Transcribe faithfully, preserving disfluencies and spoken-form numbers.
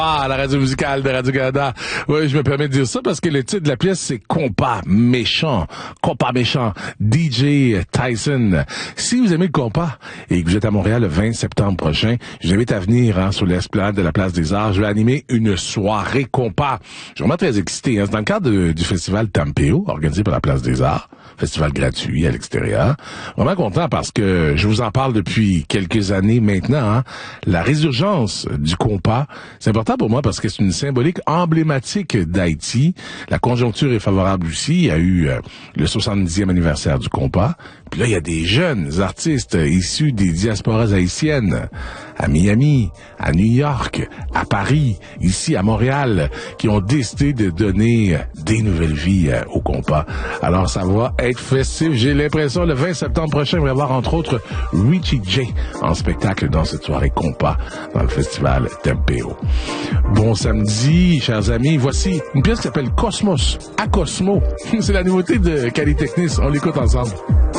Ah, la radio musicale de Radio-Canada. Oui, je me permets de dire ça parce que le titre de la pièce, c'est Compas méchant. Compas méchant. D J Tyson. Si vous aimez le compas et que vous êtes à Montréal le vingt septembre prochain, je vous invite à venir hein, sur l'esplanade de la Place des Arts. Je vais animer une soirée compas. Je suis vraiment très excité. Hein. C'est dans le cadre de, du festival Tampeo, organisé par la Place des Arts. Festival gratuit à l'extérieur. Vraiment content parce que je vous en parle depuis quelques années maintenant. Hein. La résurgence du compas, c'est important pour moi parce que c'est une symbolique emblématique d'Haïti. La conjoncture est favorable aussi. Il y a eu euh, le soixante-dixième anniversaire du compas. Puis là, il y a des jeunes artistes issus des diasporas haïtiennes à Miami, à New York, à Paris, ici à Montréal, qui ont décidé de donner des nouvelles vies euh, au compas. Alors, ça va être festif. J'ai l'impression, le vingt septembre prochain, il va y avoir entre autres Richie J en spectacle dans cette soirée compas dans le festival Tampeo. Bon samedi, chers amis. Voici une pièce qui s'appelle Cosmos, à Cosmo. C'est la nouveauté de Cali Technis. On l'écoute ensemble.